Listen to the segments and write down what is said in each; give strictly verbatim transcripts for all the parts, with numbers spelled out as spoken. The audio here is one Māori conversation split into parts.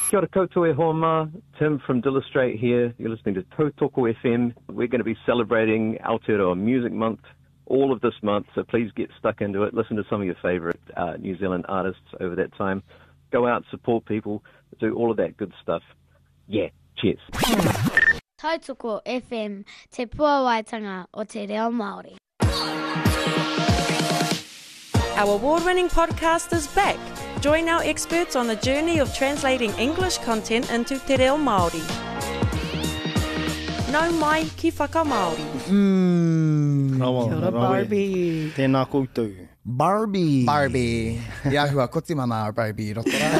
Kia ora koutou e hoa ma. Tim from Dillustrate here. You're listening to Tautoko F M. We're going to be celebrating Aotearoa Music Month all of this month, so please get stuck into it. Listen to some of your favourite uh, New Zealand artists over that time. Go out, support people, do all of that good stuff. Yeah, cheers. Tautoko F M, te puawaitanga o te reo Māori. Our award-winning podcast is back. Join our experts on the journey of translating English content into te reo Māori. Nau mai ki whakamāori. Mm. Kia ora, Barbie. Tēnā koutou. Barbie. Barbie. Ia hua koti mana Barbie rotora.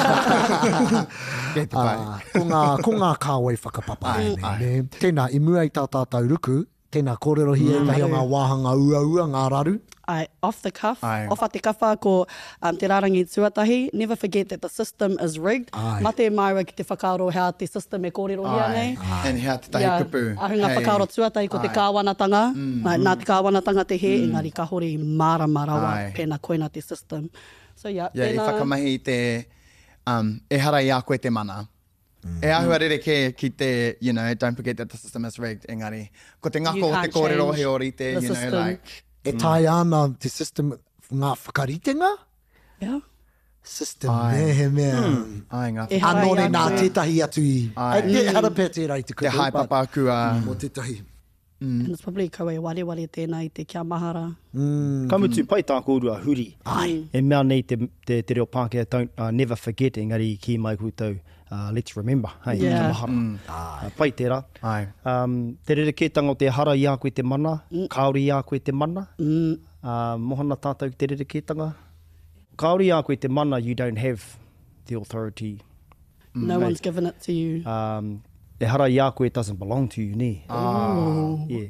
Kei te pai. Uh, ko ngā, ko ngā kāwai whakapapa. Ai, ne, ai. ne. Tēnā i mua i tā tātou ruku. Tēnā kōrero hi e kahi o ngā wāhanga ua-ua, ngā raru. Ai, off the cuff, Ai. off at te kawha ko um, te rarangi tuatahi. Never forget that the system is rigged. Ai. Mate maua ki te whakaaro hea te system e kōrero hia nei. And hea te tahi Ia, kupu. ahunga Hei. whakaaro tuatahi ko te Ai. kāwanatanga. Mm. Nā, nā te kāwanatanga te he, mm. engari ka hore i mārama rawa Ai. pēnā koina te system. So yeah, Ia, i tēnā... whakamahi te, um, e hara i a koe te mana. Mm. E ahua rere ke ki te, you know, don't forget that the system is rigged, engari. Ko te You ngako o te can't kōrero change he ori te, the you know, system. like... E tai ana te system, ngā whakaritenga? Yeah. System, Ai. ne, he mea. Mm. Ai, ngā E whaka. hara Anore i nā atu. tētahi atu i. Ai. Ai, te hara pē tērā i te kupu. Te haipapa kua. Mo tētahi. And it's probably kaua e wale wale tēnā i te kia mahara. Mm. Kamutu pai tā kōrua huri. Ai. E mea nei te, te, te reo Pākehā, don't uh, never forget, engari ki mai koutou, uh, let's remember. Hey, Yeah. kia mahara. Mm. Uh, pai tērā. Ai. Um, te rerekētanga o te hara i a koe te mana, Mm. kaori i a koe te mana. Mm. Uh, mohana tātou ki te rerekētanga. Kaori i a koe te mana, you don't have the authority. No one's given it to you. Um, e hara i a koe, it doesn't belong to you, ne? Oh. Yeah.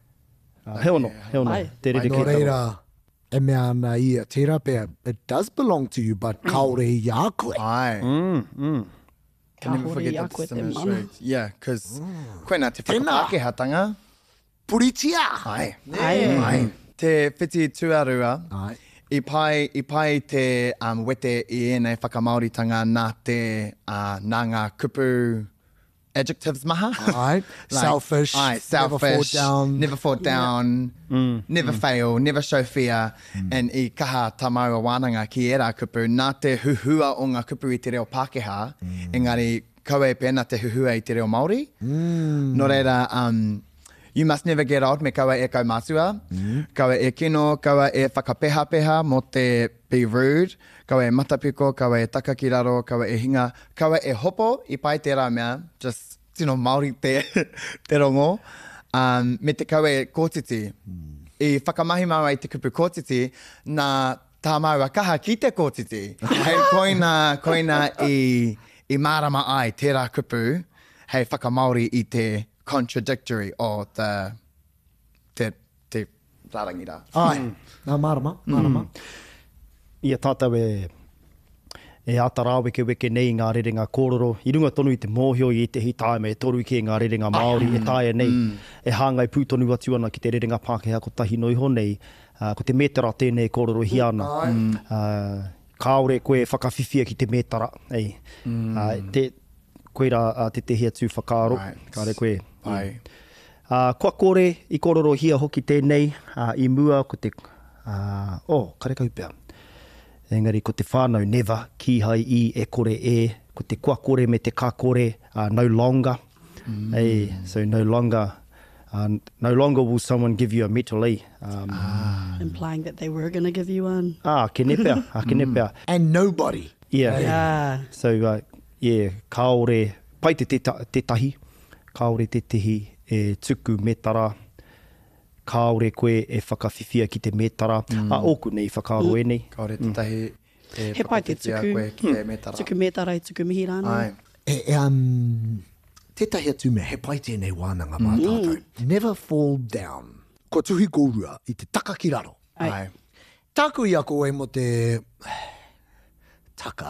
Uh, he ono, he ono, Ai. te Nō rerekētanga. reira, e mea ana ia tērā pēr. It does belong to you, but kaore i a koe. Ai. Mm, mm. Can never Ka hore forget i a that koe the te system is mana. rigged. Yeah, because koe nā te Tēnā. whakapākehatanga. Puritia. Ai. Ai. Ai. Te whiti tuarua. Ai. I pai, I pai te um, wete i ēnei whakamauritanga nā te uh, nā ngā kupu adjectives maha. Ai. Selfish, Ai, never selfish. fall down. Never fall down. Never fail. Never show fear. And i kaha tamaua wānanga ki e rā kupu, nā te huhua o ngā kupu i te reo Pākehā, engari kaua e pēna te huhua i te reo Māori. No reira, um, you must never get old me kaua e kau mātua. Kaua e kino, kaua e whakapeha-peha mo te be rude. Kaua e matapiko, kaua e taka ki raro, kaua e hinga. Kaua e hopo i pai tērā mea, just, you know, Māori te, te rongo. Um, me te kaua e kōtiti. I whakamahi maua i te kupu kōtiti, nā tā maua kaha ki te kōtiti. Hei koina, koina i, i mārama ai tērā kupu, hei whakamauri i te contradictory o te, te, te rarangi rā. Ai. Nā marama, marama. Ia tātou e, e ata weke weke nei ngā rerenga kōrero. I runga tonu i te mōhio i te hitaime e toru ki ngā rerenga Māori e tāia nei. E hāngai pūtonu atu ana ki te rerenga Pākehā ko tahi no iho nei. Uh, ko te mētara tēnei kōrero hi ana. Uh, kāore koe whakawhiwhia ki te mētara. Ei. Uh, te, koera uh, te tehi atu whakaaro. Right. Kāre koe. Ai. Uh, kua kore i kōrero hia hoki tēnei, uh, i mua ko te... Uh, oh, kare kaupea. Engari, ko te whānau never, ki hai i e kore e, ko te kua kore me te kā kore, uh, no longer. Mm. Hey, so no longer, uh, no longer will someone give you a metal E. Um, ah. Implying that they were going to give you one. ah, ke nepea, ah, ke nepea. And nobody. Yeah. Yeah. So, uh, yeah, kaore, pai te te, ta, te tahi, kaore te tehi e tuku metara, kaore koe e whakawhiwhia ki te metara, mm. a oku nei whakaaro mm. e nei. Kaore te tahi e He pai te whakawhiwhia tuku. koe ki te metara. Tuku metara i tuku mihi rāna. Ai. E, e, um, tētahi atu mea, he pai tēnei wānanga mā tātou. Never fall down. Ko tuhi kōrua i te taka ki raro. Ai. Ai. Tāku i a koe mo te... Taka?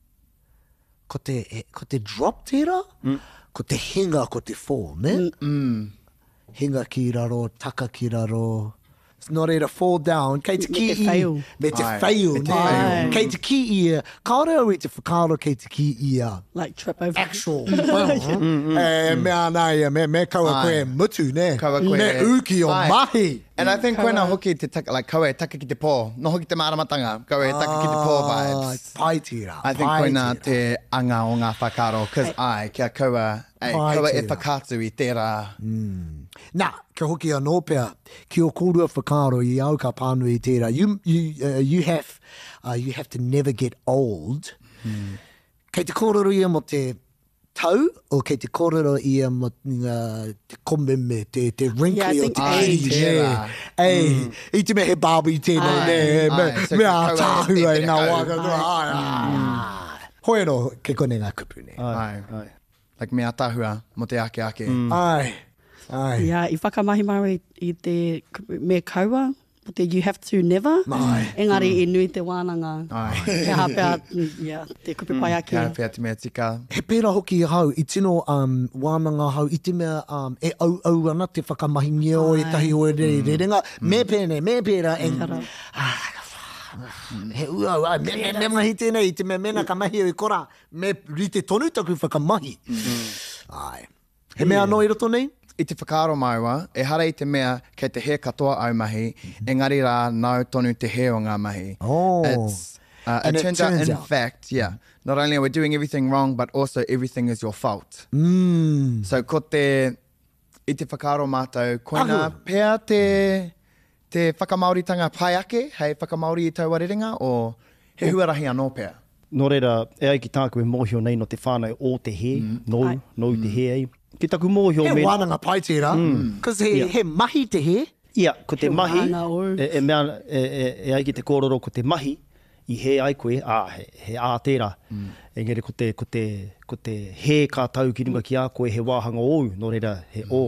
Ko te, e, ko te drop tērā? Mm. Ko te hinga, ko te fall, ne? Mm. Hinga ki raro, taka ki raro. nō reira fall down, kei te ki Me te whaiu. Me te Ai, whaiu, me te ne? whaiu. Kei te ki ia, kaore au i te whakaaro kei te ki ia. Like trip over. Actual. E mea ana ia, me, me kaua Ai. koe mutu, ne? Kaua koe- Me uki o Ai. mahi. And I think koina hoki te taka, like kawe taka ki te pō, no hoki te maramatanga, kawe taka ki te pō vibes. Pai tira, I think pai koina tira. te anga o ngā whakaro, cause ai, kia kaua, ai, Pai kaua e tira. whakatu i tērā. Nā, ka hoki anō pēr, ki o kōrua whakaaro i au ka pānui i tērā. You, you, uh, you, have, uh, you have to never get old. Mm. Kei te kōrero ia mo te tau, o kei te kōrero ia mo uh, te komeme, te, te wrinkly Yeah, I o think te age. age. Tērā. Ei, i te me he bābi tēnei, Ai. ne, me, Ai, so me ki a kaua tāhu e ai te nā kau. waka tua. Ai, ai. Hoi no, ke kone ngā kupu ne. Ai. Ai. Like mea tahua mo te ake ake. Ai, ai. Yeah, i whakamahi mau i, i te me kaua, o te you have to never. Ai. Engari i nui te wānanga. Ai. He hapea, mm, yeah, te kupu pai ake. Kia whea te mea tika. He pērā hoki i hau, i tino um, wānanga hau, i te mea um, e au au ana te whakamahi ngia o e tahi o e re re renga. Me pēne, me pērā. Mm. He ua ua, me me me mahi tēnei, i te mea mena ka mahi o i kora, me rite tonu taku whakamahi. Ai. He mea no i roto nei? I te whakaaro maua, e hara i te mea kei te he katoa au mahi, engari rā nau tonu te he o ngā mahi. Oh. It's, uh, And it it turns, turns out, in out. fact, yeah, not only are we doing everything wrong, but also everything is your fault. Mm. So ko te, i te whakaaro mātou, koina Ahu. pēr te, te whakamauritanga pai ake, hei whakamauri i tau warerenga, o he huarahi anō pēr? Nō reira, e ai ki tāku e mōhio nei no te whānau o te he, mm. nō, Ai. nō te he ai. Ki taku mōhio He me... wānanga pai tērā. Cause he, Yeah. he mahi te he. Ia, ko te He mahi, wāna o. e, e, mea, e, e, e ai ki te kōrero ko te mahi, i he ai koe, ā, he, he ā tērā. Mm. Engari ko te, ko, te, ko te he kā tau ki runga ki a koe he wāhanga o, nō reira he o.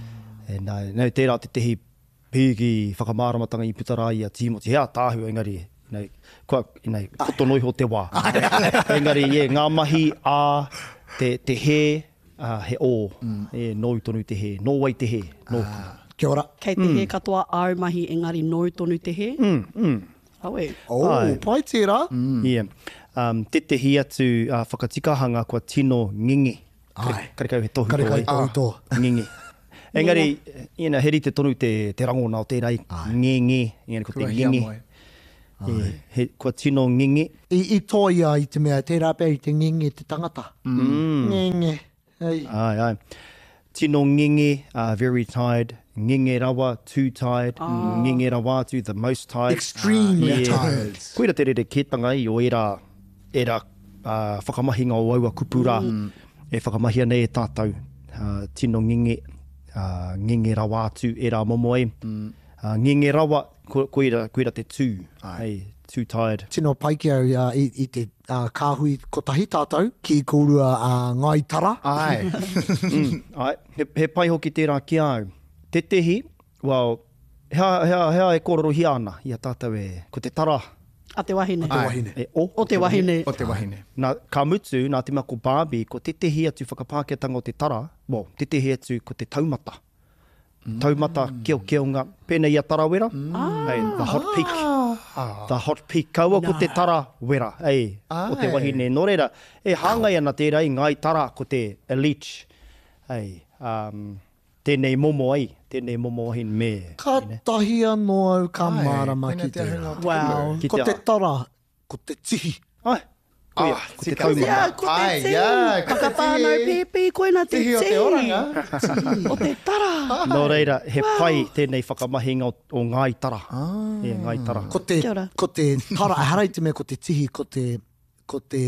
E nā, nau tērā te tehi pīki whakamāramatanga i putara i a Timoti, he a tāhua engari, nei, kua, nei, kotonoi ho te wā. engari, yeah, ngā mahi a te, te he, uh, he o, mm. e nōu tonu te he, nō wai te he, nō. Kia ora. Kei te he katoa au mahi engari nōu tonu te he. Mm, mm. Awe. Oh, Ai. pai tērā. Mm. Yeah. Um, te te hi atu uh, whakatikahanga kua tino ngingi. Ai. Karikau he tohu Karikau tō tohu tō. Ngingi. Engari, ina, he rite tonu te, te rangona o tērai. Ngingi. Engari, ko te Kua hia ngingi. moe. Yeah. He, kua tino ngingi. I, i toia i te mea, tērā pēr i te ngingi te tangata. Mm. Ngingi. Ei. Ai, ai. Tino ngingi, uh, very tired. Ngingi rawa, too tired. Oh. Ngingi rawa, to the most tired. Extremely tired. Koira te rere ketanga i o era, era uh, whakamahinga o aua kupura. Mm. E whakamahia nei e tātou. Uh, tino ngingi, uh, ngingi rawa atu, era momo e. Mm. Uh, ngingi rawa, ko, koira, koira te tū. Hey, too tired. Tino pai ki au uh, i, i te uh, kāhui kotahi tātou, ki kōrua uh, ngai tara. Ai. mm. Ai, he, he pai hoki tērā ki au. Te tehi, well, hea, hea, hea e kōrero hi ana, ia tātou e, ko te tara. A te wahine. Te wahine. E, o, O te wahine. O te wahine. Nā, ka mutu, nā te mako Barbie, ko te tehi atu whakapāketanga o te tara, well, te tehi atu ko te taumata. Mm. Taumata, keo keonga, pēnei a tara wera. Mm. Hey, the hot peak. Ah. The hot peak. Kaua ko te tara wera. Hey, o te Ai. wahine. Nō reira, e hāngai ana tērei ngai tara ko te elite. Hey, um, tēnei momo ai, tēnei momo ai me. Ka tahi anō au ka Ai, mārama koina ki te te. ahunga o te Wow. Ki Ko te te tara, ko te tihi. Ai, koia, Ah, ko te tika taumata. Yeah, ko te Ai, tihi. yeah, ko te Whakapānau tihi. pēpī koina te Tihi o te tihi. oranga. O te tara. Nō reira, he pai tēnei whakamahinga o, o ngai tara. Ah. E, ngai tara. Ko te, Kia ora. ko te tara, harai te mea ko te tihi, ko te, ko te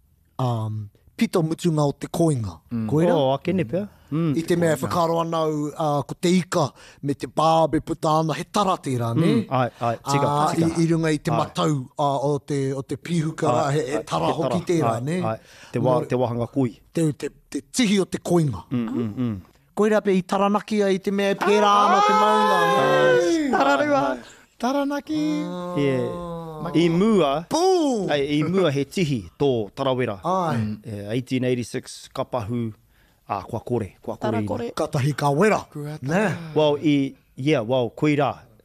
um, pito mutunga o te koinga. Mm. Koira? O, ake ne pia. Mm. I te mea whakaro anau uh, ko te ika me te bābe puta ana, he tara tērā, ne? Mm. Ai, ai, tika, Ah, tika. I, I runga i te Ai. matau uh, o, te, o te pihuka, Ai, he, he ai, tara he hoki tērā, ai, ne? ai. Te, wā, te wahanga kui. Te, te, te tihi o te koinga. Mm, mm, mm. Koira pe i taranaki ai te mea pērā ana te maunga. ne? Tararua. Taranaki. Yeah. I mua, Boom! ai, i mua he tihi tō tarawera. Ai. Eh, eighteen eighty-six, kapahu, ah, kua kore, kua kore. Tara ina. kore. Katahi ka wera. Ne? Well, i, yeah, well, koira,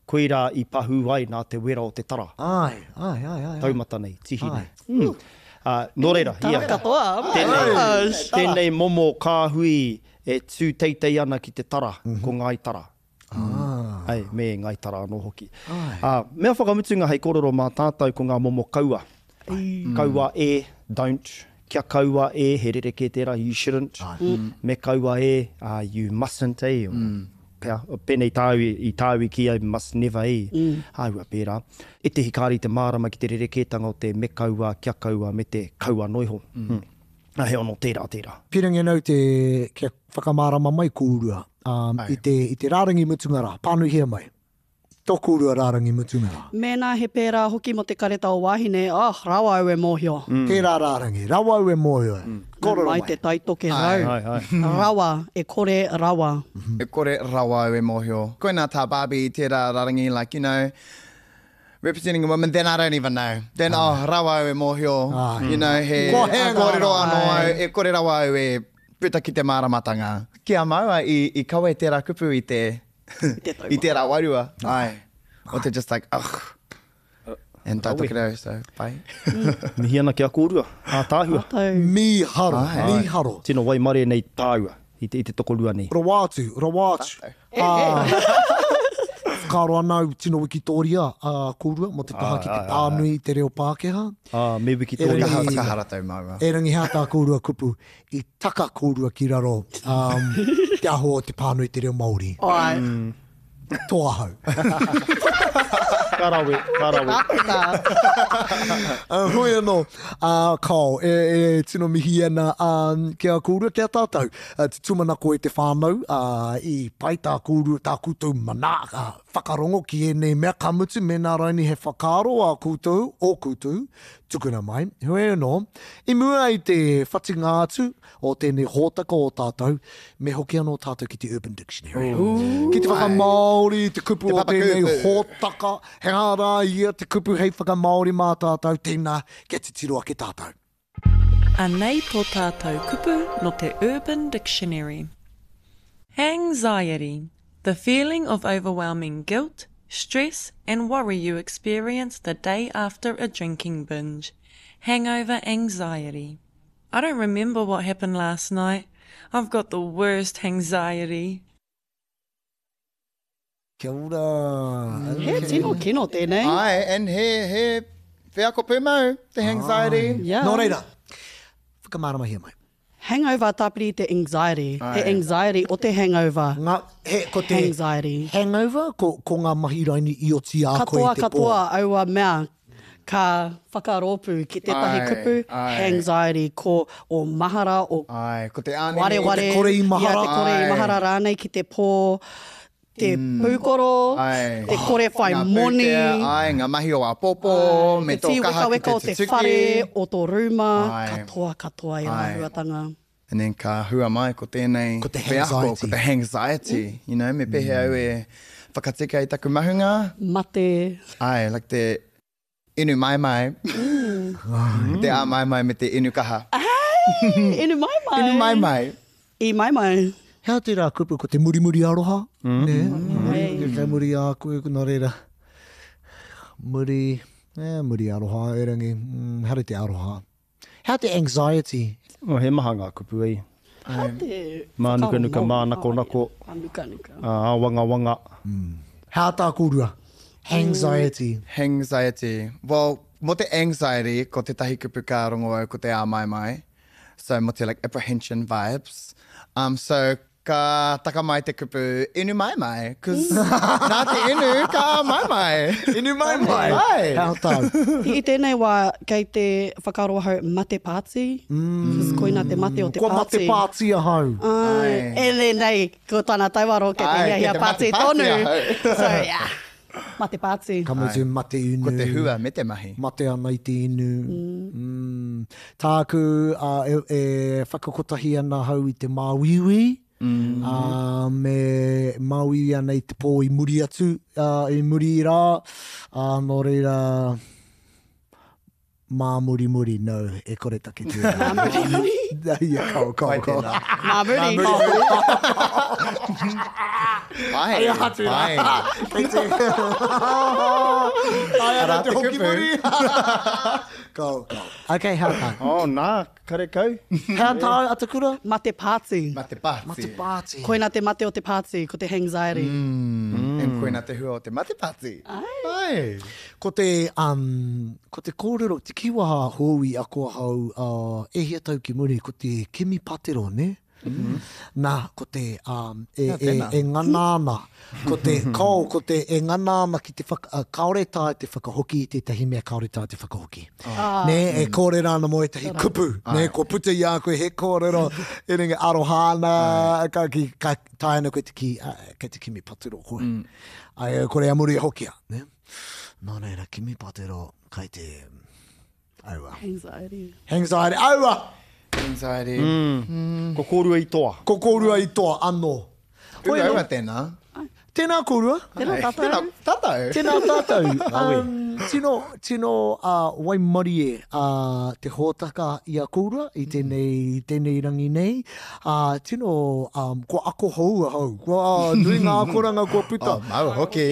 koe rā i pahu ai nā te wera o te tara. Ai, ai, ai, ai. Taumata nei, tihi Ai. nei. Mm. Uh, nō reira, ia. Katoa. Tēnei, tēnei momo kāhui e tū teitei ana ki te tara, Mhm. ko ngai tara. Ah. Ai, me ngai tara anō hoki. Ai. Uh, mea whakamutunga hei kororo mā tātou ko ngā momo kaua. Kaua e, don't. Kia kaua e, he rereke tērā, you shouldn't. Mm. Me kaua e, uh, you mustn't e. O, mm. Pea, pēnei tāu i tāu i ki ai must never e. Mm. Hāua pērā. E te hikari te mārama ki te rerekētanga o te me kaua, kia kaua, me te kaua noiho. Mm. Mm. Nā he ono tērā, tērā. Pirangi nau te kia whakamārama mai kūrua. Um, I te, i te rārangi mutungara, pānuhia mai. Tō kūrua rārangi mutungara. Mēnā he pērā hoki mo te kareta o wāhine, ah, rawa au e mōhio. Mm. Tērā rārangi, rawa au e mōhio. Mm. Kororo Mai mai. te taitoke Ai. rau. Ai, ai. Rawa, e kore rawa. E kore rawa au e mōhio. Koe nā tā Barbie i tērā rarangi, like, you know, representing a woman, then I don't even know. Then, oh, rawa au e mōhio. Ai. You know, he Kua he kōrero ngā anō au, ai. e kore rawa au e puta ki te māramatanga. Kia maua i, i kaua e tērā kupu i te, te taua. i tērā wairua. Ai. O te just like, ugh. And tātou reo, so, pai. Mihi ana kia kōrua, ā tāhua. Tau. Mi haro, Ai. mi haro. Tino wai mare nei tāua, i te, i te tokorua nei. Rawātu, rawātu. Ah, whakaaro anau tino Wikitoria, uh, kōrua, mo te taha ki te pānui, te reo Pākehā. Ah, me wiki E tōri. rangi- Kaha, kahara tau maua. E rangi hea tā kōrua kupu, i taka kōrua ki raro, um, te aho o te pānui te reo Māori. Ai. Tō ahau. Karawe, karawe. Uh, hui anō, uh, kao, e, e tino mihi ana um, kia kōrua kia tātou. Uh, te tumanako e te whānau, uh, i pai tā kōrua tā koutou mana, uh, whakarongo ki e nei mea kamutu, me nā raini he whakaaro a koutou, o koutou, tukuna mai. Hui anō, i mua i te whatinga atu o tēnei hōtaka o tātou, me hoki anō tātou ki te Urban Dictionary. Ki te whakamaori, te kupu Te o tēnei papakupu. hōtaka, he ara ia te kupu hei whakamaori mā tātou, tēnā, kia te tiroa ki tātou. Anei tō tātou kupu no te Urban Dictionary. Anxiety, the feeling of overwhelming guilt, stress and worry you experience the day after a drinking binge. Hangover anxiety. I don't remember what happened last night. I've got the worst anxiety. Kia ora. He tino kino tēnei. Ai, and he, he, whea ko pūmau, te anxiety. Yeah. Nō reira, whakamārama hia mai. Hangover tāpiri te anxiety. He anxiety o te hangover. Ngā, he, ko te Anxiety. hangover, ko, ko ngā mahi raini i o ti a koe Katoa, te katoa, aua mea, ka whakaropu ki tētahi Ai, kupu, ai. anxiety, ko o mahara, o Ai, ko te ānene. ware ware. te kore i mahara. Ia, te kore i Ai. mahara rānei ki te pō, te pūkoro, Ai. te kore whai Ngā moni, pūtea, ai, ngā mahi o a popo, me te tō ti kaha weka ki weka o te tuki. whare, o tō rūma, Ai. katoa, katoa i rā Ai. huatanga. And then ka hua mai ko tēnei Ko te wheako, anxiety. ko te anxiety. You know, me pehe au e whakateka i taku mahunga. Mate, Ai, like te inu mai mai. Te a mai mai me te inu kaha. inu mai mai. Inu mai mai. I mai mai. Hea te rā kupu ko te muri muri aroha. Mm. Ne? Hei. Mm. Te muri a koe nō reira. Muri, eh, muri aroha, e rangi. Mm, hara te aroha. Hea te anxiety. O, he maha ngā kupu ei. Hea te Mā nuka nuka, whakao mā mau. nako nako, Mā nuka nuka. ā wanga wanga. Hea tā kōrua. Anxiety. Anxiety. Well, mo te anxiety, ko te tahi kupu ka rongo au ko te a mai mai. So, mo te like apprehension vibes. Um, so, ka taka mai te kupu inu mai mai. Cause nā te inu ka mai mai. Inu mai mai. Ai. Hea tāu. I tēnei wā, kei te whakaroa hau mate pāti. Mm. Koina te mate o te Kua pāti. mate pāti a hau. Ai. Ai. E le nei, ko tāna taiwaro ke te Ai, hia ke hia te pāti mate pāti tonu. ahau. So, yeah. Mate pāti. Ka mutu mate inu. Ko te hua me te mahi. Mate ana i te inu. Mm. Mm. Tāku uh, e, e whakakotahi ana hau i te māwiwi. Mm. Uh, me māwiwi ana i te pō i muri atu. Uh, I muri i rā. Uh, nō reira... Mā muri muri, no, e kore take te. Mā muri muri? Ia, kau, kau, Wai kau. tēnā. Mā muri. Pai. Ai atu. Pai. Kei te. Ai ara te hoki muri. Go, go. Okay, how kai? Oh, nā, kare kau. How tai atakura? Mate Pāti. Mate pāti. Mate pāti. Koina te mate o te Pāti, ko te anxiety. Mm. And koina te hua o te mate pāti. Ai. Ko te, um, ko te kōrero, te kiwaha hui a kua hau uh, e hia tau ki muri, ko te Kimi Patero, ne? Mm-hmm. Nā, ko te um, e, e, e nganāna, ko te kau, ko te e nganāna ki te whaka, uh, kaoreta te whakahoki, te tahi mea kaoreta te whakahoki. Oh. Ne, e kōre rāna mo e tahi kupu, ne, ko puta i a koe he kōrero, e ringa arohana, ka ki, ka taina koe te ki, uh, ka te Kimi Patero koe. Mm. Ai, kore a muri e hokia, ne? Nā reira, Kimi Patero, kai te, aua. Anxiety. Anxiety, aua! Anxiety. Mm. Mm. Ko kōrua i toa. Ko kōrua i toa, anō. Ui aua tēnā. Tēnā kōrua. Tēnā Ai, tātou. Tēnā tātou. Tēnā tātou. um, tino, tino uh, waimari e uh, te hōtaka i a kōrua i tēnei, tēnei rangi nei. Uh, tino, um, ko ako hou a hou. Ko uh, nui ngā koranga kua puta. Oh, mau hoki.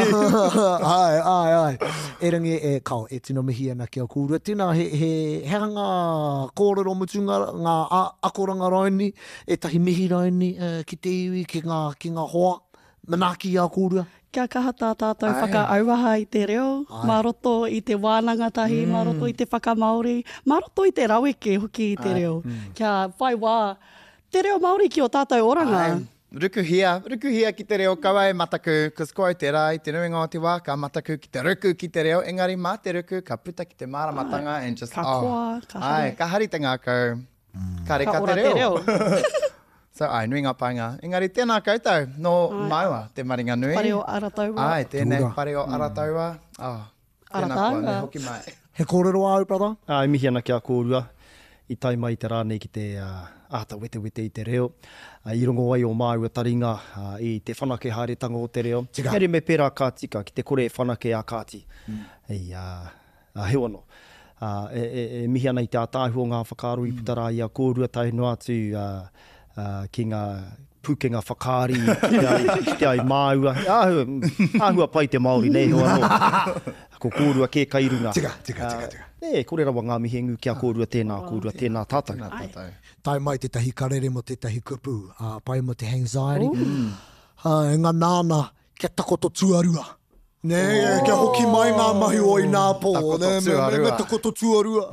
ai, ai, ai. E rangi e kau, e tino mihi ana ki a kōrua. Tēnā he, he, he hanga kōrero mutunga, ngā a, akoranga raini, e tahi mihi raini uh, ki te iwi, ki ngā, ki ngā hoa. Manaki a kōrua. Kia kaha tā tātou whakaauaha i te reo, maroto i te wānanga tahi, mm. maroto i te whakamaori, maroto i te raweke hoki i te reo. Mm. Kia whai wā, te reo Māori ki o tātou oranga. Ai. Ruku hia, ruku hia ki te reo kawa e mataku, kas koe te rā i te nuinga o te wā, ka mataku ki te ruku ki te reo, engari mā te ruku, ka puta ki te māramatanga, and just, ka oh, koa, ka hari. ai, ka hari te ngākau, mm. ka reka Ka ora te reo. te reo. So, ai, nui ngā painga. Engari, tēnā koutou, no ai. Maua, te maringa nui. Pare o arataua. Ai, tēnei, Tura. pare o arataua. Oh, tēnā Arataua. kua, ne hoki mai. He kōrero au, brother? Ah, e mihi ana ki a kōrua. I tai mai te rānei ki te uh, āta wete wete i te reo. Uh, I rongo ai o māua taringa uh, i te whanake hāretanga o te reo. Tika. Here me pērā kā tika ki te kore whanake a kāti. Mm. Ei, uh, uh, he wano. Uh, e, e, e mihi ana i te ātāhu o ngā whakaro i putara i a kōrua tai no atu uh, uh, ki ngā pukenga whakaari ki te ai, ki te ai māua. Ahua, ahua pai te Māori nei hoa no. Ko kōrua ke kairunga. Tika, tika, tika, tika. Uh, e, kore rawa ngā mihengu ki a kōrua tēnā kōrua, tēnā tātou. Tēnā tātou. Tai mai te tahi karere mo te tahi kupu, uh, pai mo te anxiety. Mm. Uh, e ngā nāna, kia takoto tuarua. Ne, oh. kia hoki mai ngā mahi o i nā pō. Takoto ne, me, tuarua. me, me takoto tuarua.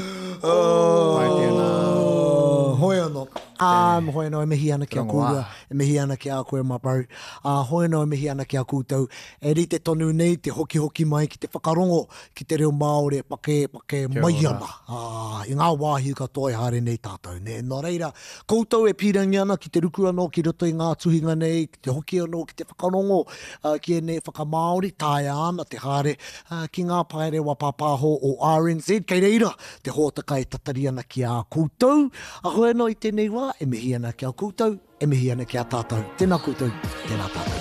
Mai tēnā. Hoi anō. Um, hoi anō e mihi ana ki a Rongo wā. kōrua. E mihi ana ki a koe mapau. Uh, hoi anō e mihi ana ki a kūtau. E ri te tonu nei, te hoki hoki mai ki te whakarongo, ki te reo Māori, pake, pake mai ana. Uh, I ngā wāhi ka toi haere nei tātou. Ne? Nō reira, koutou e pīrangi ana ki te ruku anō, ki roto i ngā tuhinga nei, ki te hoki anō, ki te whakarongo, uh, ki e nei whakamāori, tāia ana te haere, uh, ki ngā paere wapapāho o R N Z. Kei reira, te hōtaka e tatari ana ki a koutou. A hoi anō i tēnei wā, e mihi ana ki a koutou, e mihi ana ki a tātou. Tēnā koutou, tēnā tātou.